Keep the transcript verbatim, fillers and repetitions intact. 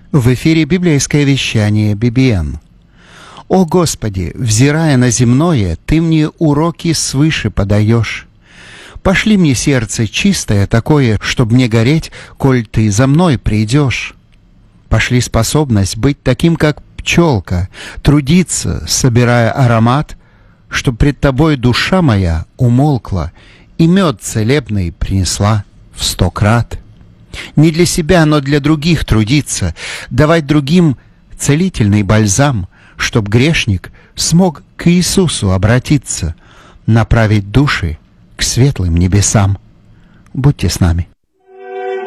В эфире библейское вещание би би эн. «О Господи, взирая на земное, Ты мне уроки свыше подаешь. Пошли мне сердце чистое такое, чтоб мне гореть, коль Ты за мной придешь. Пошли способность быть таким, как пчелка, трудиться, собирая аромат, чтоб пред Тобой душа моя умолкла и мед целебный принесла в сто крат. Не для себя, но для других трудиться, давать другим целительный бальзам, чтоб грешник смог к Иисусу обратиться, направить души к светлым небесам». Будьте с нами.